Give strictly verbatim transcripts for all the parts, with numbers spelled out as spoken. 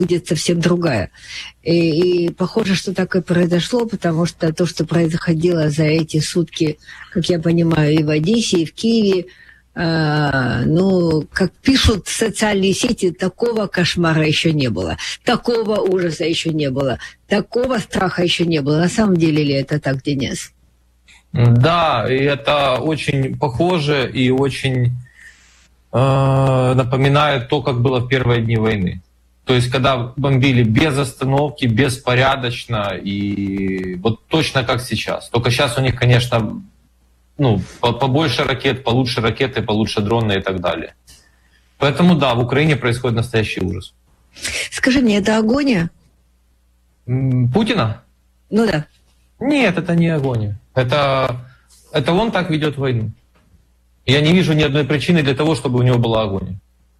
будет совсем другая. И, и похоже, что так и произошло, потому что то, что происходило за эти сутки, как я понимаю, и в Одессе, и в Киеве, э, ну, как пишут социальные сети, такого кошмара еще не было, такого ужаса еще не было, такого страха еще не было. На самом деле ли это так, Денис? Да, и это очень похоже и очень э, напоминает то, как было в первые дни войны. То есть когда бомбили без остановки, беспорядочно, и вот точно как сейчас. Только сейчас у них, конечно, ну, побольше ракет, получше ракеты, получше дроны и так далее. Поэтому да, в Украине происходит настоящий ужас. Скажи мне, это агония? Путина? Ну да. Нет, это не агония. Это, это он так ведет войну. Я не вижу ни одной причины для того, чтобы у него была агония.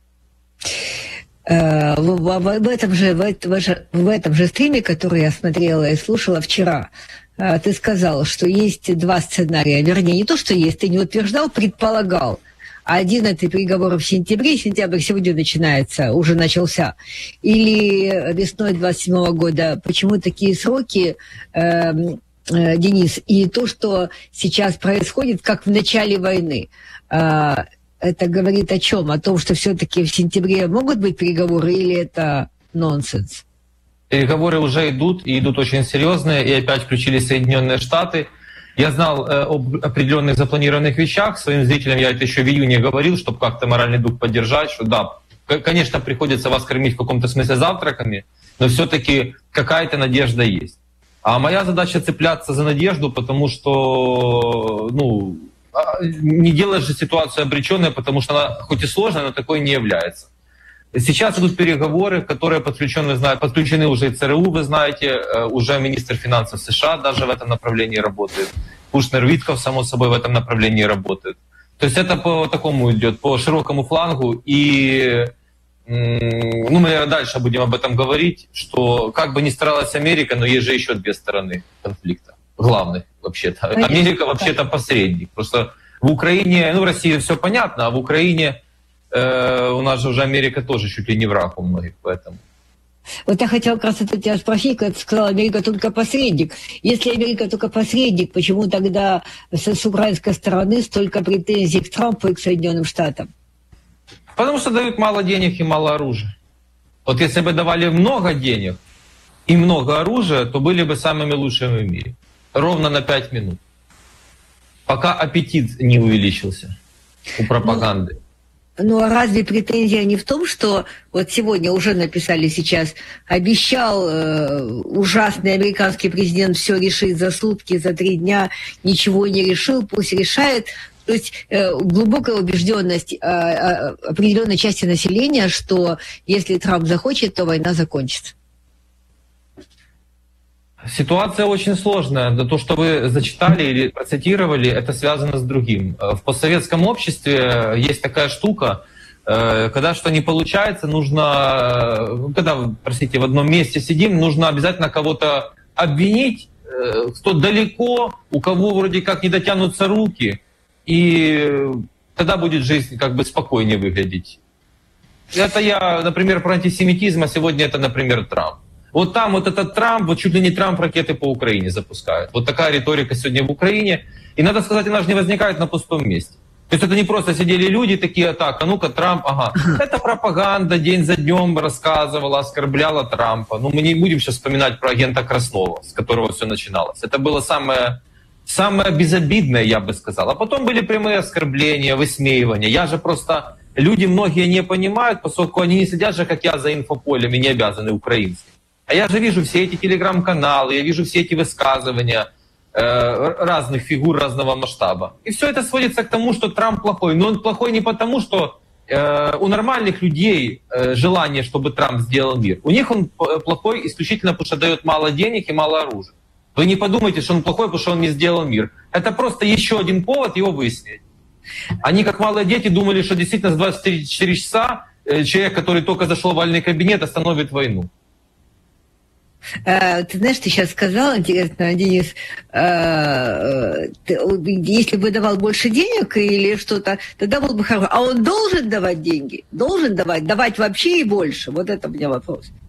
В, в, в, этом же, в, в этом же стриме, который я смотрела и слушала вчера, ты сказал, что есть два сценария. Вернее, не то, что есть, ты не утверждал, предполагал. Один — это переговоры в сентябре, сентябрь сегодня начинается, уже начался. Или весной двадцать седьмого года. Почему такие сроки, э, э, Денис? И то, что сейчас происходит, как в начале войны, э, это говорит о чем? О том, что все-таки в сентябре могут быть переговоры, или это нонсенс? Переговоры уже идут, и идут очень серьезные, и опять включились Соединенные Штаты. Я знал э, об определенных запланированных вещах. Своим зрителям я это еще в июне говорил, чтобы как-то моральный дух поддержать, что да, конечно, приходится вас кормить в каком-то смысле завтраками, но все-таки какая-то надежда есть. А моя задача цепляться за надежду, потому что, ну, не делать же ситуацию обреченной, потому что она хоть и сложная, но такой не является. Сейчас идут переговоры, которые подключены, подключены уже и ЦРУ, вы знаете, уже министр финансов США даже в этом направлении работает. Кушнер, Витков, само собой, в этом направлении работает. То есть это по такому идет, по широкому флангу. И ну, мы дальше будем об этом говорить, что как бы ни старалась Америка, но есть же еще две стороны конфликта. Главных вообще-то. Америка вообще-то посредник. Просто в Украине, ну в России все понятно, а в Украине э, у нас же уже Америка тоже чуть ли не враг у многих, поэтому. Вот я хотела как раз это тебя спросить, когда ты сказала, Америка только посредник. Если Америка только посредник, почему тогда с, с украинской стороны столько претензий к Трампу и к Соединенным Штатам? Потому что дают мало денег и мало оружия. Вот если бы давали много денег и много оружия, то были бы самыми лучшими в мире. Ровно на пять минут. Пока аппетит не увеличился у пропаганды. Ну, ну а разве претензия не в том, что вот сегодня уже написали сейчас, обещал э, ужасный американский президент все решить за сутки, за три дня, ничего не решил, пусть решает. То есть э, глубокая убежденность э, э, определенной части населения, что если Трамп захочет, то война закончится. Ситуация очень сложная. То, что вы зачитали или процитировали, это связано с другим. В постсоветском обществе есть такая штука, когда что не получается, нужно, когда, простите, в одном месте сидим, нужно обязательно кого-то обвинить, кто далеко, у кого вроде как не дотянутся руки, и тогда будет жизнь как бы спокойнее выглядеть. Это я, например, про антисемитизм, а сегодня это, например, Трамп. Вот там вот этот Трамп, вот чуть ли не Трамп ракеты по Украине запускает. Вот такая риторика сегодня в Украине. И надо сказать, она же не возникает на пустом месте. То есть это не просто сидели люди такие, так, а ну-ка Трамп, ага. Это пропаганда день за днем рассказывала, оскорбляла Трампа. Ну мы не будем сейчас вспоминать про агента Краснова, с которого все начиналось. Это было самое, самое безобидное, я бы сказал. А потом были прямые оскорбления, высмеивания. Я же просто... Люди многие не понимают, поскольку они не следят же, как я, за инфополем и не обязаны украинским. А я же вижу все эти телеграм-каналы, я вижу все эти высказывания э, разных фигур разного масштаба. И все это сводится к тому, что Трамп плохой. Но он плохой не потому, что э, у нормальных людей э, желание, чтобы Трамп сделал мир. У них он плохой исключительно потому, что дает мало денег и мало оружия. Вы не подумайте, что он плохой, потому что он не сделал мир. Это просто еще один повод его выяснить. Они, как малые дети, думали, что действительно за двадцать четыре часа э, человек, который только зашел в овальный кабинет, остановит войну. Ты знаешь, ты сейчас сказал, интересно, Денис, если бы давал больше денег или что-то, тогда был бы хорошо. А он должен давать деньги? Должен давать? Давать вообще и больше? Вот это у меня вопрос.